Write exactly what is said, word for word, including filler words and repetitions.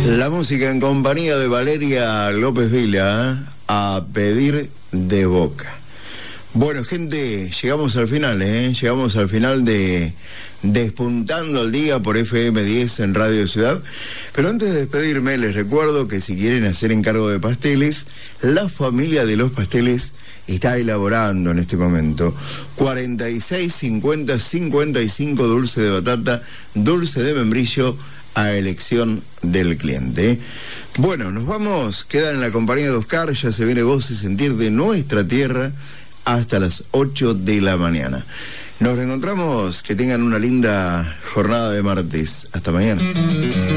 La música en compañía de Valeria López Vila, a pedir de boca. Bueno, gente, llegamos al final, ¿eh? Llegamos al final de Despuntando al Día por F M diez en Radio Ciudad. Pero antes de despedirme, les recuerdo que si quieren hacer encargo de pasteles, la familia de los pasteles está elaborando en este momento cuarenta y seis, cincuenta, cincuenta y cinco dulce de batata, dulce de membrillo, a elección del cliente. Bueno, nos vamos, quedan en la compañía de Oscar, ya se viene Voz y Sentir de nuestra tierra hasta las ocho de la mañana. Nos reencontramos, que tengan una linda jornada de martes. Hasta mañana.